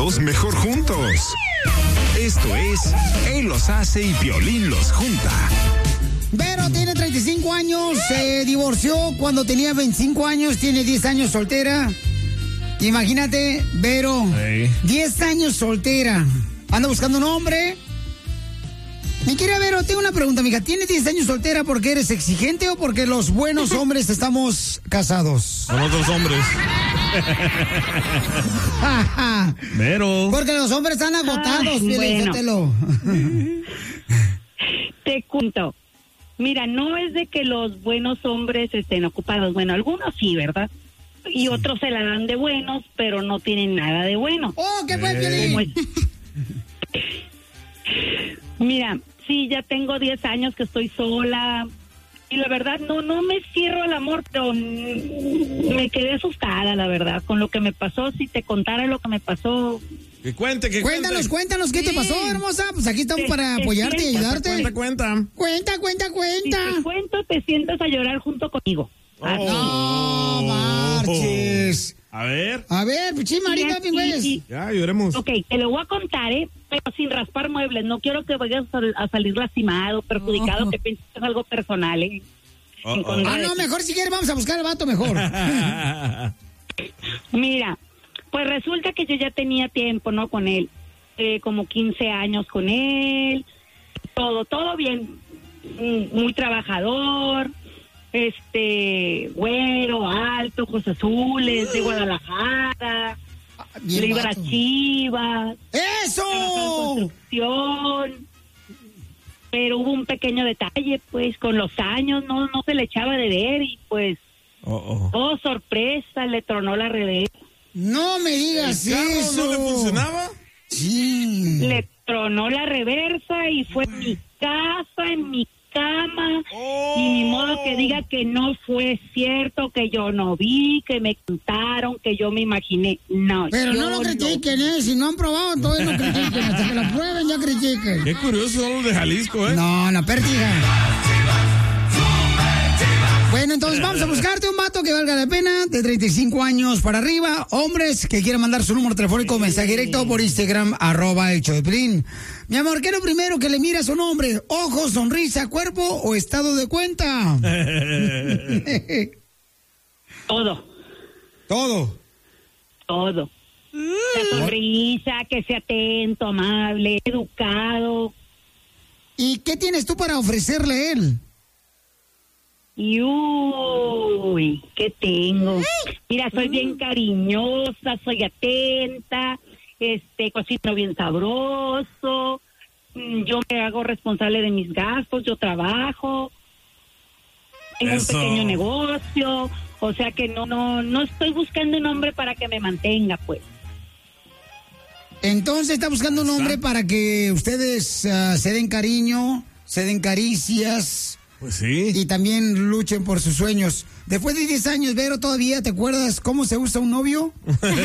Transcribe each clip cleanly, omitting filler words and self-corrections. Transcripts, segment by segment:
separados, mejor juntos. Esto es Él los hace y Piolín los junta. Vero tiene 35 años, se divorció cuando tenía 25 años, tiene 10 años soltera. Imagínate, Vero, 10 años soltera. Anda buscando un hombre. Mi querida Vero, tengo una pregunta, amiga. ¿Tienes 10 años soltera porque eres exigente o porque los buenos hombres estamos casados? Con otros hombres. Vero. Porque los hombres están agotados, bueno. Te cuento. Mira, no es de que los buenos hombres estén ocupados. Bueno, algunos sí, ¿verdad? Y otros se la dan de buenos, pero no tienen nada de bueno. ¡Oh, qué buen Piolín! Mira, sí, ya tengo 10 años que estoy sola. Y la verdad, no me cierro al amor, pero me quedé asustada, la verdad, con lo que me pasó. Si te contara lo que me pasó... Cuéntanos, ¿qué te pasó, hermosa? Pues aquí estamos para apoyarte y ayudarte. Cuenta. Si te cuento, te sientas a llorar junto conmigo. No marches. A ver, sí, Marita, güeyes. Ya, lloremos. Ok, te lo voy a contar, pero sin raspar muebles. No quiero que vayas a salir lastimado, perjudicado, que pienses que es algo personal, No, mejor si quieres vamos a buscar al vato mejor. Mira, pues resulta que yo ya tenía tiempo, ¿no? Con él, como 15 años con él, todo bien, muy trabajador, güero, alto, ojos azules, de Guadalajara, le iba a Chivas. ¡Eso! Pero hubo un pequeño detalle, pues, con los años no se le echaba de ver y pues, oh, sorpresa, le tronó la reversa. No me digas eso. ¿No le funcionaba? Sí. Le tronó la reversa y fue en mi casa, en mi cama, y ni modo que diga que no fue cierto, que yo no vi, que me contaron, que yo me imaginé. No, pero no lo critiquen, si no han probado, todavía no critiquen, hasta que lo prueben ya critiquen. Qué curioso son los de Jalisco, No, la pértiga. Bueno, entonces vamos a buscarte un vato que valga la pena, de 35 años para arriba, hombres que quieran mandar su número telefónico, mensaje directo por Instagram, @elshowdepiolín. Mi amor, ¿qué es lo primero que le miras a un hombre? ¿Ojos, sonrisa, cuerpo o estado de cuenta? Todo. La sonrisa, que sea atento, amable, educado. ¿Y qué tienes tú para ofrecerle a él? Y uy, ¿qué tengo? Mira, soy bien cariñosa, soy atenta, cocino bien sabroso, yo me hago responsable de mis gastos, yo trabajo, tengo un pequeño negocio, o sea que no estoy buscando un hombre para que me mantenga, pues. Entonces está buscando un hombre para que ustedes se den cariño, se den caricias. Pues sí. Y también luchen por sus sueños. Después de 10 años, Vero, ¿todavía te acuerdas cómo se usa un novio?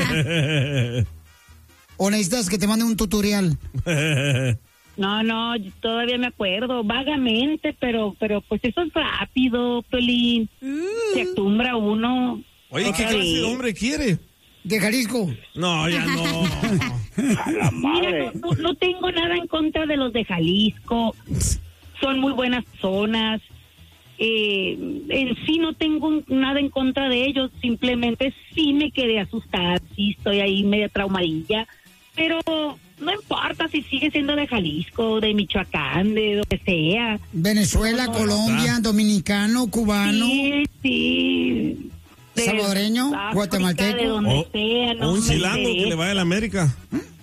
¿O necesitas que te mande un tutorial? No, todavía me acuerdo, vagamente, pero pues eso es rápido, Pelín. Se acostumbra uno. Oye, ¿qué clase de hombre quiere? ¿De Jalisco? No, ya no. A la madre. Mira, no tengo nada en contra de los de Jalisco. Son muy buenas zonas. En sí no tengo nada en contra de ellos. Simplemente sí me quedé asustada. Sí estoy ahí media traumadilla. Pero no importa si sigue siendo de Jalisco, de Michoacán, de donde sea. Venezuela, Colombia, dominicano, cubano. Sí. Salvadoreño, África, guatemalteco. de donde sea. O un chilango que le vaya a la América.